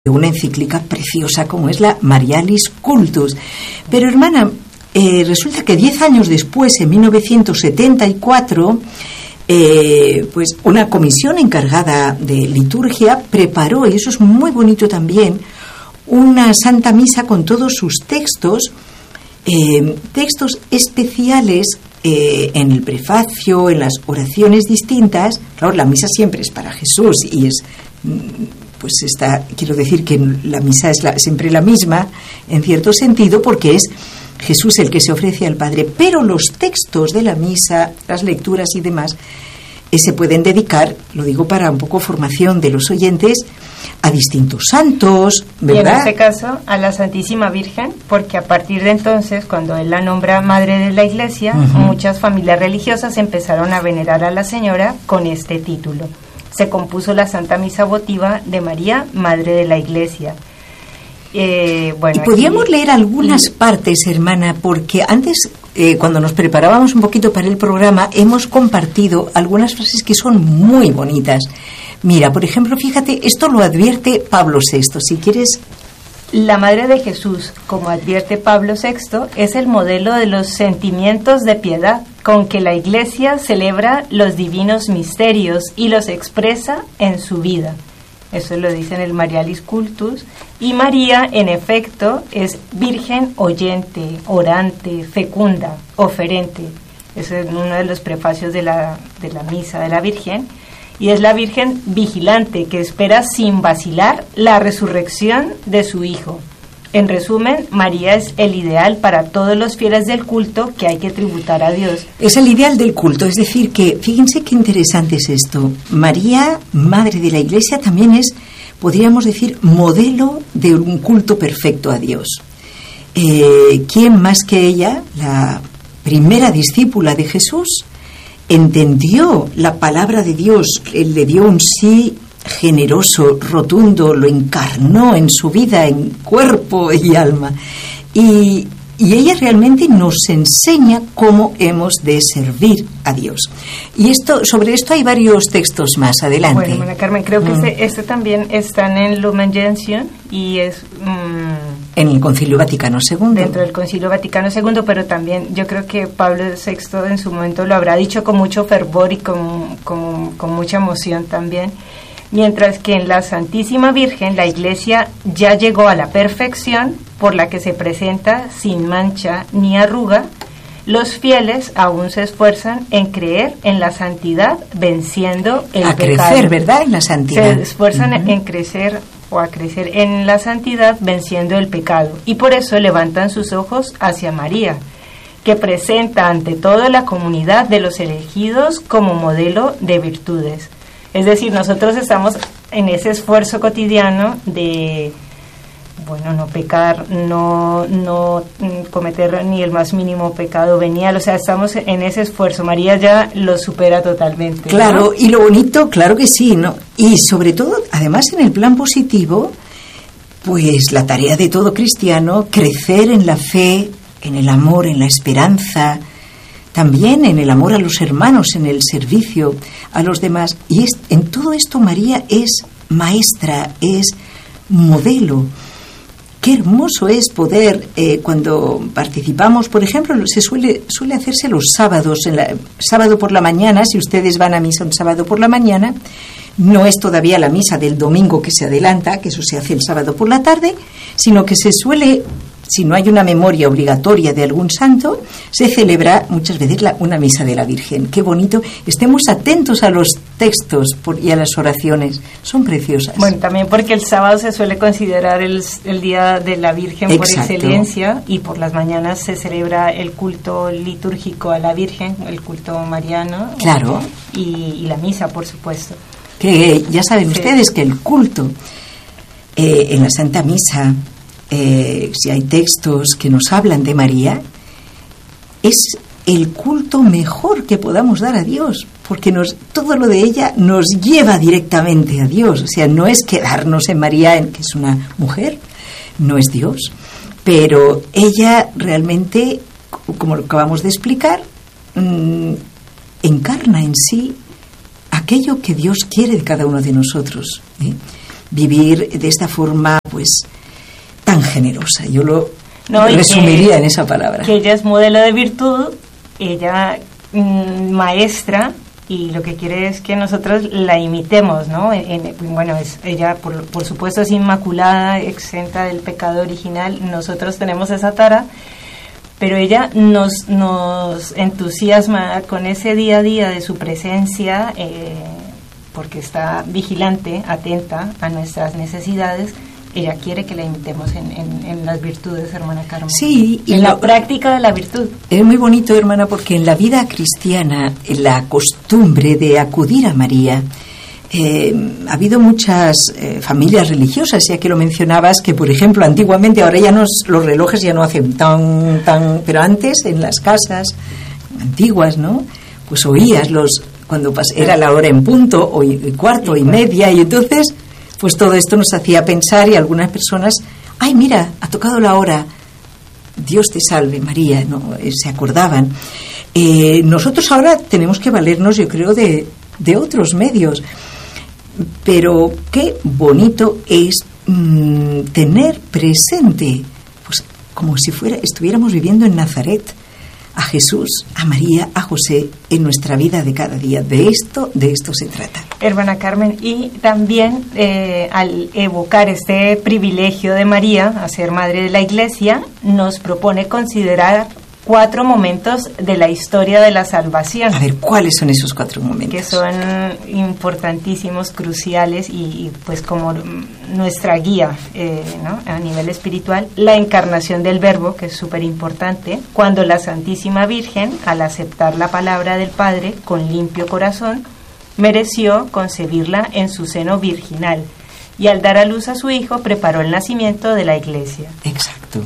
una encíclica preciosa como es la Marialis Cultus. Pero, hermana, resulta que 10 años después, en 1974, pues una comisión encargada de liturgia preparó, y eso es muy bonito también, una Santa Misa con todos sus textos especiales en el prefacio, en las oraciones distintas. Claro, la misa siempre es para Jesús y es, pues quiero decir que la misa es siempre la misma, en cierto sentido, porque es Jesús el que se ofrece al Padre, pero los textos de la misa, las lecturas y demás, se pueden dedicar, lo digo para un poco formación de los oyentes, a distintos santos, ¿verdad? Y en este caso a la Santísima Virgen, porque a partir de entonces, cuando él la nombra Madre de la Iglesia, muchas familias religiosas empezaron a venerar a la Señora con este título. Se compuso la Santa Misa Votiva de María, Madre de la Iglesia. Bueno, y podríamos leer algunas partes, hermana, porque antes, cuando nos preparábamos un poquito para el programa, hemos compartido algunas frases que son muy bonitas. Mira, por ejemplo, fíjate, esto lo advierte Pablo VI, si quieres. La Madre de Jesús, como advierte Pablo VI, es el modelo de los sentimientos de piedad con que la Iglesia celebra los divinos misterios y los expresa en su vida. Eso lo dice en el Marialis Cultus. Y María, en efecto, es virgen oyente, orante, fecunda, oferente. Eso es uno de los prefacios de la misa de la Virgen. Y es la Virgen vigilante que espera sin vacilar la resurrección de su Hijo. En resumen, María es el ideal para todos los fieles del culto que hay que tributar a Dios. Es el ideal del culto, es decir que, fíjense qué interesante es esto. María, Madre de la Iglesia, también es, podríamos decir, modelo de un culto perfecto a Dios. ¿Quién más que ella, la primera discípula de Jesús, entendió la palabra de Dios, le dio un sí generoso, rotundo, lo encarnó en su vida, en cuerpo y alma, y ella realmente nos enseña cómo hemos de servir a Dios. Y sobre esto hay varios textos más. Adelante. Bueno, María Carmen, creo que este también está en Lumen Gentium y es en el Concilio Vaticano II. Dentro del Concilio Vaticano II, pero también yo creo que Pablo VI en su momento lo habrá dicho con mucho fervor y con mucha emoción también. Mientras que en la Santísima Virgen la Iglesia ya llegó a la perfección, por la que se presenta sin mancha ni arruga, los fieles aún se esfuerzan en creer en la santidad, venciendo el pecado. A crecer, ¿verdad?, en la santidad. Se esfuerzan en crecer o a crecer en la santidad, venciendo el pecado. Y por eso levantan sus ojos hacia María, que presenta ante toda la comunidad de los elegidos como modelo de virtudes. Es decir, nosotros estamos en ese esfuerzo cotidiano de, bueno, no pecar, no cometer ni el más mínimo pecado venial, o sea, estamos en ese esfuerzo. María ya lo supera totalmente. Claro, ¿no? Y lo bonito, claro que sí, ¿no? Y sobre todo, además en el plan positivo, pues la tarea de todo cristiano, crecer en la fe, en el amor, en la esperanza, también en el amor a los hermanos, en el servicio a los demás. Y en todo esto María es maestra, es modelo. Qué hermoso es poder, cuando participamos, por ejemplo, suele hacerse los sábados, sábado por la mañana, si ustedes van a misa un sábado por la mañana, no es todavía la misa del domingo que se adelanta, que eso se hace el sábado por la tarde, sino que se suele, si no hay una memoria obligatoria de algún santo, se celebra muchas veces una misa de la Virgen. Qué bonito. Estemos atentos a los textos y a las oraciones. Son preciosas. Bueno, también porque el sábado se suele considerar el Día de la Virgen. Exacto. Por excelencia, y por las mañanas se celebra el culto litúrgico a la Virgen, el culto mariano. Claro. Y la misa, por supuesto. Que ya saben ustedes que el culto en la Santa Misa, si hay textos que nos hablan de María, es el culto mejor que podamos dar a Dios, porque todo lo de ella nos lleva directamente a Dios. O sea, no es quedarnos en María, que es una mujer, no es Dios, pero ella realmente, como lo acabamos de explicar, encarna en sí aquello que Dios quiere de cada uno de nosotros, ¿eh? vivir de esta forma, pues, tan generosa. Yo lo resumiría en esa palabra. Que ella es modelo de virtud, ella maestra, y lo que quiere es que nosotros la imitemos, ¿no? Ella, por supuesto, es inmaculada, exenta del pecado original. Nosotros tenemos esa tara, pero ella nos entusiasma con ese día a día de su presencia, porque está vigilante, atenta a nuestras necesidades. Ella quiere que la imitemos en las virtudes, hermana Carmen. Sí, y en la práctica de la virtud. Es muy bonito, hermana, porque en la vida cristiana, la costumbre de acudir a María, ha habido muchas familias religiosas, ya que lo mencionabas, que por ejemplo antiguamente, ahora ya los relojes ya no hacen tan, pero antes en las casas antiguas, ¿no? Pues oías cuando era la hora en punto, o cuarto y media, y entonces pues todo esto nos hacía pensar, y algunas personas, ay, mira, ha tocado la hora, Dios te salve María, ¿no? Se acordaban. Nosotros ahora tenemos que valernos, yo creo, de otros medios, pero qué bonito es tener presente, pues como si estuviéramos viviendo en Nazaret, a Jesús, a María, a José en nuestra vida de cada día. De esto se trata. Hermana Carmen, y también al evocar este privilegio de María a ser madre de la Iglesia, nos propone considerar 4 momentos de la historia de la salvación. A ver, ¿cuáles son esos 4 momentos? Que son importantísimos, cruciales y pues como nuestra guía, ¿no? A nivel espiritual. La encarnación del Verbo, que es súper importante, cuando la Santísima Virgen, al aceptar la palabra del Padre con limpio corazón, mereció concebirla en su seno virginal, y al dar a luz a su hijo preparó el nacimiento de la Iglesia. Exacto.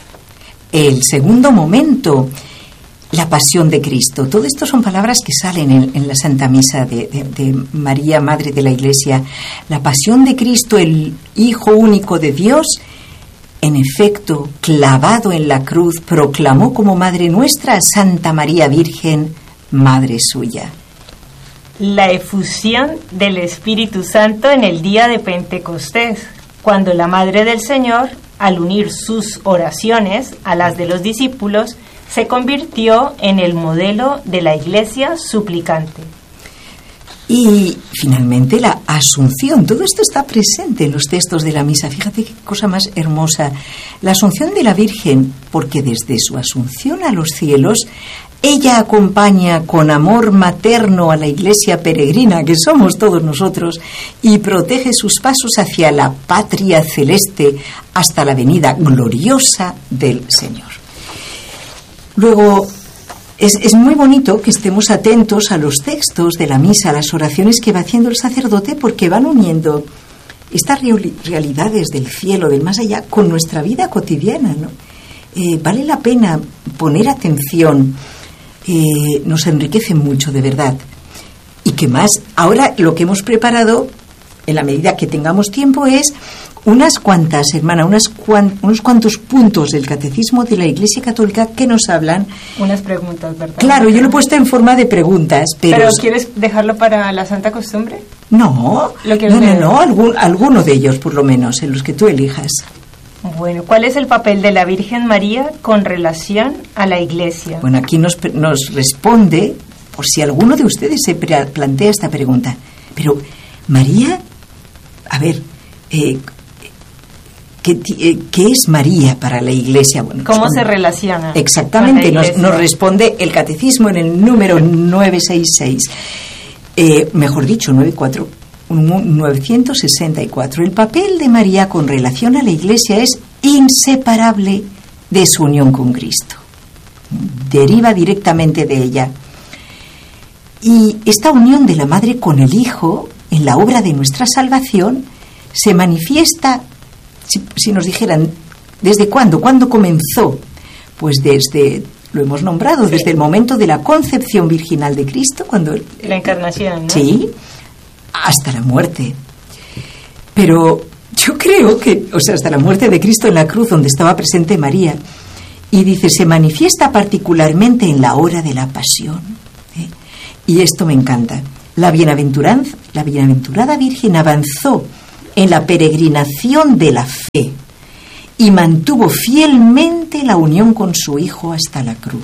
El segundo momento, la pasión de Cristo. Todo esto son palabras que salen en la Santa Misa de María, Madre de la Iglesia. La pasión de Cristo, el Hijo único de Dios, en efecto, clavado en la cruz, proclamó como Madre nuestra a Santa María Virgen, Madre suya. La efusión del Espíritu Santo en el día de Pentecostés, cuando la Madre del Señor, al unir sus oraciones a las de los discípulos, se convirtió en el modelo de la Iglesia suplicante. Y finalmente la Asunción. Todo esto está presente en los textos de la misa. Fíjate qué cosa más hermosa. La Asunción de la Virgen, porque desde su Asunción a los cielos, ella acompaña con amor materno a la Iglesia peregrina, que somos todos nosotros, y protege sus pasos hacia la patria celeste hasta la venida gloriosa del Señor. Luego, es muy bonito que estemos atentos a los textos de la misa, a las oraciones que va haciendo el sacerdote, porque van uniendo estas realidades del cielo, del más allá, con nuestra vida cotidiana, ¿no? Vale la pena poner atención. Nos enriquece mucho, de verdad. Y que más, ahora lo que hemos preparado, en la medida que tengamos tiempo, es unas cuantas, hermana, unos cuantos puntos del Catecismo de la Iglesia Católica que nos hablan. Unas preguntas, ¿verdad? Claro, yo lo he puesto en forma de preguntas, pero... ¿Pero quieres dejarlo para la Santa Costumbre? No, alguno de ellos, por lo menos, en los que tú elijas. Bueno, ¿cuál es el papel de la Virgen María con relación a la Iglesia? Bueno, aquí nos responde, por si alguno de ustedes se plantea esta pregunta. Pero, María, a ver, ¿qué es María para la Iglesia? Bueno, ¿cómo se relaciona? Exactamente, nos responde el Catecismo en el número 966. Mejor dicho, 964. El papel de María con relación a la Iglesia es inseparable de su unión con Cristo. Deriva directamente de ella. Y esta unión de la Madre con el Hijo en la obra de nuestra salvación se manifiesta, si nos dijeran, ¿desde cuándo? ¿Cuándo comenzó? Pues desde, lo hemos nombrado, sí, desde el momento de la concepción virginal de Cristo, cuando... La encarnación, ¿no? Sí, hasta la muerte. Pero yo creo que, hasta la muerte de Cristo en la cruz, donde estaba presente María, y dice, se manifiesta particularmente en la hora de la pasión. Y esto me encanta. La bienaventurada Virgen avanzó en la peregrinación de la fe y mantuvo fielmente la unión con su Hijo hasta la cruz.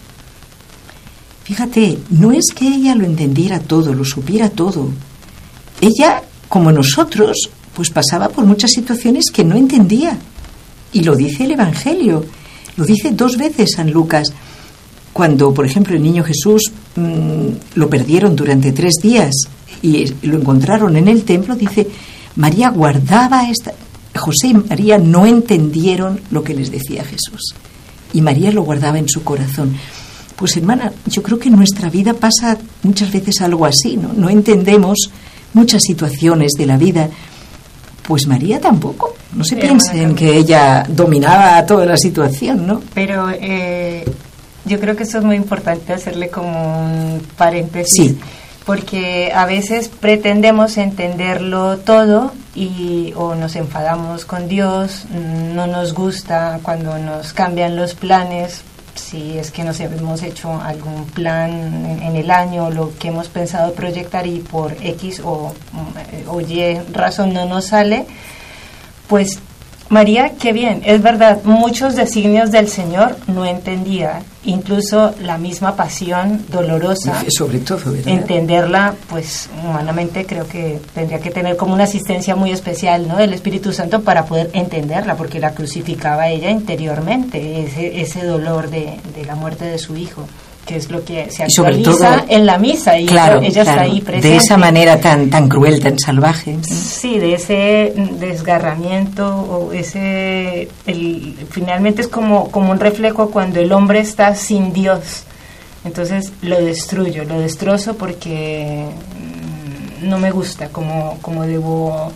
Fíjate, no es que ella lo entendiera todo, lo supiera todo. Ella, como nosotros, pues pasaba por muchas situaciones que no entendía. Y lo dice el Evangelio, lo dice 2 veces San Lucas. Cuando, por ejemplo, el niño Jesús lo perdieron durante 3 días y lo encontraron en el templo, dice, María guardaba esta... José y María no entendieron lo que les decía Jesús. Y María lo guardaba en su corazón. Pues hermana, yo creo que en nuestra vida pasa muchas veces algo así, ¿no? No entendemos muchas situaciones de la vida. Pues María tampoco. No se piensen que ella dominaba toda la situación, ¿no? Pero yo creo que eso es muy importante hacerle como un paréntesis. Sí. Porque a veces pretendemos entenderlo todo o nos enfadamos con Dios, no nos gusta cuando nos cambian los planes, si es que nos hemos hecho algún plan en el año, lo que hemos pensado proyectar y por X o Y razón no nos sale, pues María, qué bien, es verdad, muchos designios del Señor no entendía, incluso la misma pasión dolorosa, sobre todo, ¿verdad? Entenderla, pues humanamente creo que tendría que tener como una asistencia muy especial, ¿no?, del Espíritu Santo para poder entenderla, porque la crucificaba ella interiormente, ese dolor de la muerte de su hijo, que es lo que se actualiza en la misa, y claro, ella está ahí presente. De esa manera tan cruel, tan salvaje. Sí, de ese desgarramiento, o finalmente es como un reflejo cuando el hombre está sin Dios. Entonces lo destrozo porque no me gusta como debo,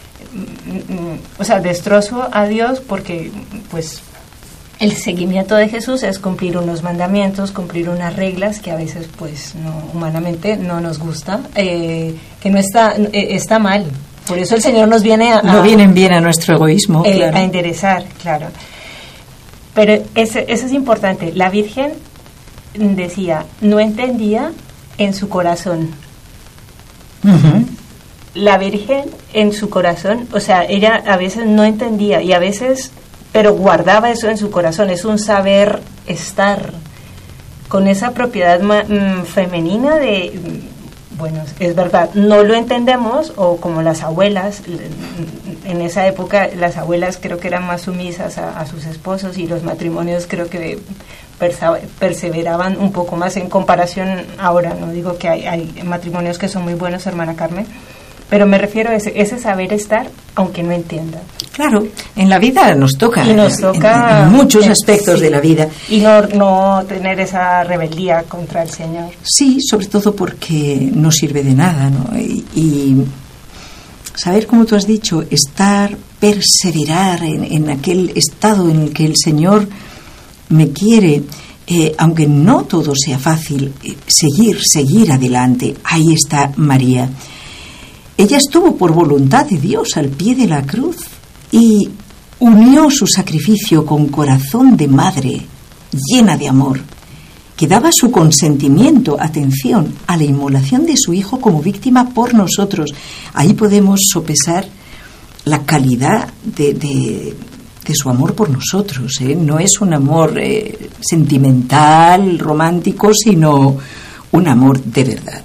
o sea, destrozo a Dios porque pues el seguimiento de Jesús es cumplir unos mandamientos, cumplir unas reglas que a veces pues humanamente no nos gusta, que no está mal. Por eso el Señor nos viene no vienen bien a nuestro egoísmo, claro. A enderezar, claro. Pero eso es importante. La Virgen decía, no entendía en su corazón. Uh-huh. La Virgen en su corazón, o sea, ella a veces no entendía y a veces, pero guardaba eso en su corazón. Es un saber estar con esa propiedad femenina de, bueno, es verdad, no lo entendemos, o como las abuelas, en esa época las abuelas creo que eran más sumisas a sus esposos, y los matrimonios creo que perseveraban un poco más en comparación ahora. No digo que hay matrimonios que son muy buenos, hermana Carmen, pero me refiero a ese saber estar, aunque no entienda. Claro, en la vida nos toca, y nos toca en muchos aspectos de la vida. Y no tener esa rebeldía contra el Señor. Sí, sobre todo porque no sirve de nada, ¿no? Y saber, como tú has dicho, perseverar en aquel estado en el que el Señor me quiere, aunque no todo sea fácil, seguir adelante. Ahí está María. Ella estuvo por voluntad de Dios al pie de la cruz y unió su sacrificio con corazón de madre, llena de amor, que daba su consentimiento, atención, a la inmolación de su hijo como víctima por nosotros. Ahí podemos sopesar la calidad de su amor por nosotros, ¿eh? No es un amor sentimental, romántico, sino un amor de verdad.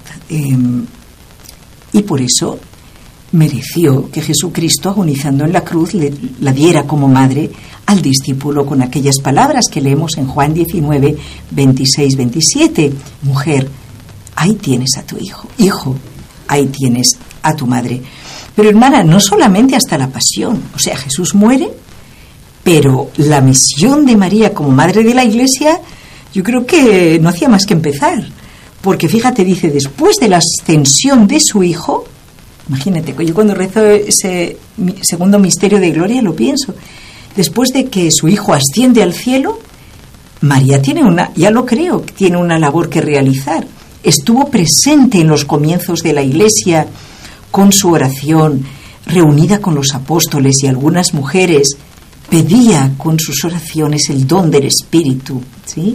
Y por eso mereció que Jesucristo, agonizando en la cruz, la diera como madre al discípulo con aquellas palabras que leemos en Juan 19, 26, 27. Mujer, ahí tienes a tu hijo. Hijo, ahí tienes a tu madre. Pero hermana, no solamente hasta la pasión. O sea, Jesús muere, pero la misión de María como madre de la Iglesia, yo creo que no hacía más que empezar. Porque fíjate, dice, después de la ascensión de su hijo, imagínate, yo cuando rezo ese segundo misterio de gloria lo pienso, después de que su hijo asciende al cielo, María tiene una labor que realizar. Estuvo presente en los comienzos de la Iglesia con su oración, reunida con los apóstoles y algunas mujeres, pedía con sus oraciones el don del Espíritu, ¿sí?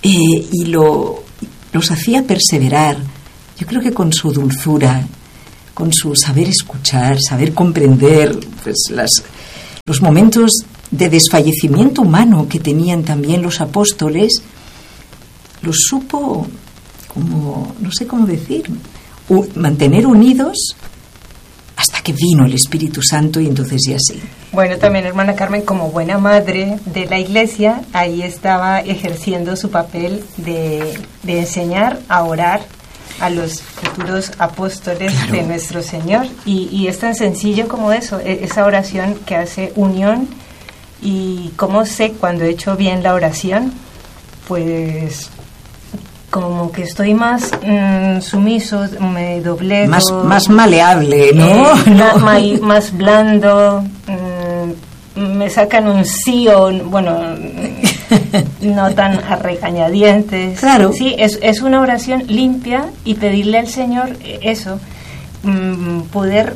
Y los hacía perseverar, yo creo que con su dulzura, con su saber escuchar, saber comprender, pues los momentos de desfallecimiento humano que tenían también los apóstoles, los supo, como, no sé cómo decir, mantener unidos hasta que vino el Espíritu Santo y entonces ya sí. Bueno, también hermana Carmen, como buena madre de la Iglesia, ahí estaba ejerciendo su papel de enseñar a orar a los futuros apóstoles, claro, de nuestro Señor, y es tan sencillo como eso, esa oración que hace unión. Y cómo sé cuando he hecho bien la oración, pues como que estoy más sumiso, me doblego, más maleable, ¿no? Más blando, me sacan un sí o bueno, no tan a regañadientes. Claro. Sí, es una oración limpia, y pedirle al Señor eso, poder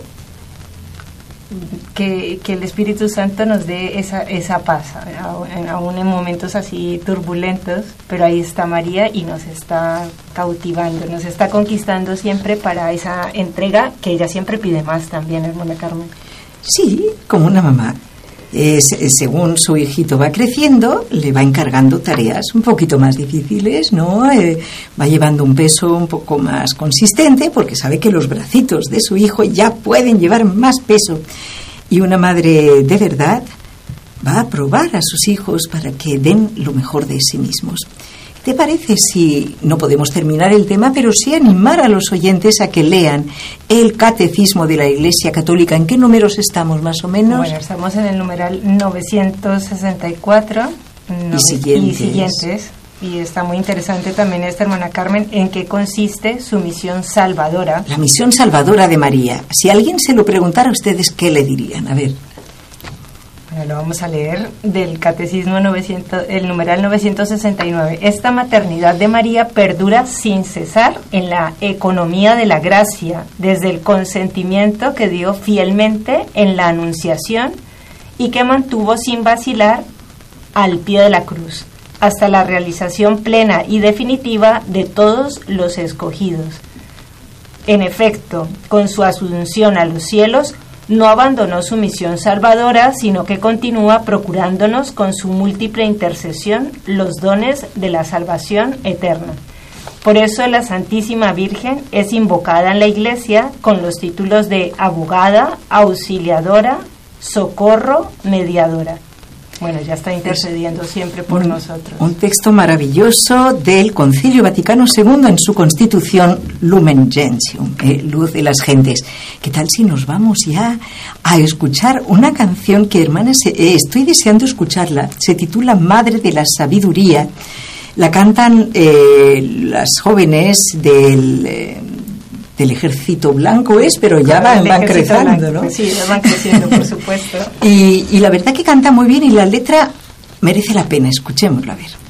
que el Espíritu Santo nos dé esa paz, aún en momentos así turbulentos, pero ahí está María y nos está cautivando, nos está conquistando siempre para esa entrega que ella siempre pide más también, hermana Carmen. Sí, como una mamá. Según su hijito va creciendo, le va encargando tareas un poquito más difíciles, ¿no? Va llevando un peso un poco más consistente porque sabe que los bracitos de su hijo ya pueden llevar más peso. Y una madre de verdad va a probar a sus hijos para que den lo mejor de sí mismos. ¿Te parece si no podemos terminar el tema, pero sí animar a los oyentes a que lean el Catecismo de la Iglesia Católica? ¿En qué números estamos, más o menos? Bueno, estamos en el numeral 964 y siguientes. Y está muy interesante también esta, hermana Carmen, en qué consiste su misión salvadora. La misión salvadora de María. Si alguien se lo preguntara a ustedes, ¿qué le dirían? A ver. Bueno, lo vamos a leer del Catecismo el numeral 969. Esta maternidad de María perdura sin cesar en la economía de la gracia, desde el consentimiento que dio fielmente en la Anunciación y que mantuvo sin vacilar al pie de la cruz, hasta la realización plena y definitiva de todos los escogidos. En efecto, con su asunción a los cielos, no abandonó su misión salvadora, sino que continúa procurándonos con su múltiple intercesión los dones de la salvación eterna. Por eso la Santísima Virgen es invocada en la Iglesia con los títulos de abogada, auxiliadora, socorro, mediadora. Bueno, ya está intercediendo siempre por nosotros. Un texto maravilloso del Concilio Vaticano II en su Constitución Lumen Gentium, luz de las gentes. ¿Qué tal si nos vamos ya a escuchar una canción que, hermanas, estoy deseando escucharla? Se titula Madre de la Sabiduría. La cantan las jóvenes del Ejército Blanco, pero ya van creciendo, ¿no? Sí, van creciendo, por supuesto. Y la verdad que canta muy bien y la letra merece la pena. Escuchémosla, a ver.